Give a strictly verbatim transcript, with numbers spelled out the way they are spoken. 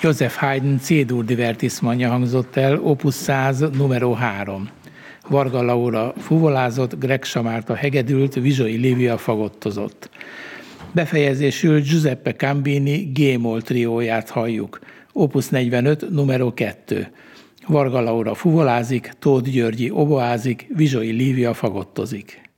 Joseph Haydn C-dur divertismanja hangzott el, opus száz, numero három. Varga Laura fuvolázott, Greg Samárta hegedült, Vizsai Lívia fagottozott. Befejezésül Giuseppe Cambini G-moll trióját halljuk. opus negyvenöt, numero kettő. Varga Laura fuvolázik, Tóth Györgyi oboázik, Vizsai Lívia fagottozik.